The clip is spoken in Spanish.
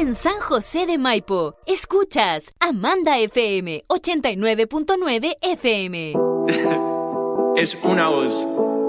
en San José de Maipo. Escuchas Amanda FM 89.9 FM. Es una voz.